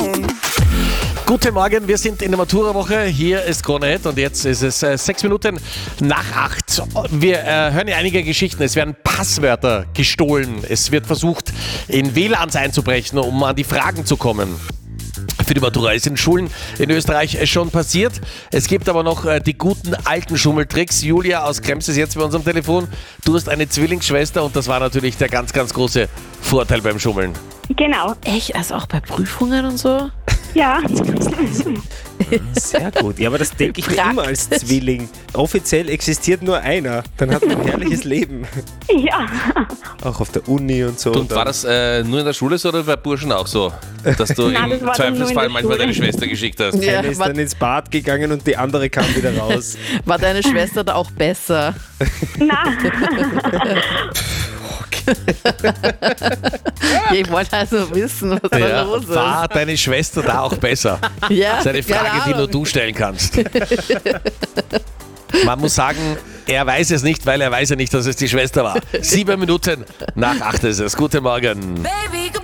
Guten Morgen, wir sind in der Matura-Woche. Hier ist Krone und jetzt ist es 6 Minuten nach 8. Wir hören ja einige Geschichten. Es werden Passwörter gestohlen. Es wird versucht, in WLANs einzubrechen, um an die Fragen zu kommen. Für die Matura ist in Schulen in Österreich schon passiert. Es gibt aber noch die guten alten Schummeltricks. Julia aus Krems ist jetzt bei uns am Telefon. Du hast eine Zwillingsschwester und das war natürlich der ganz, ganz große Vorteil beim Schummeln. Genau. Echt? Also auch bei Prüfungen und so? Ja. Sehr gut. Ja, aber das denke ich mir immer als Zwilling. Offiziell existiert nur einer. Dann hat man ein herrliches Leben. Ja. Auch auf der Uni und so. Und war das nur in der Schule so oder bei Burschen auch so? Dass du Nein, das im war dann nur in Zweifelsfall der manchmal Schule. deine Schwester geschickt hast? Ja, Eine ist dann ins Bad gegangen und die andere kam wieder raus. war deine Schwester da auch besser? Na, Ich wollte also wissen, was da Ja, los ist. war deine Schwester da auch besser? Ja, Das ist eine keine Frage, die nur Ahnung. du stellen kannst. Man muss sagen, er weiß es nicht, weil er weiß ja nicht, dass es die Schwester war. 7 Minuten nach 8 ist es. Guten Morgen. Baby,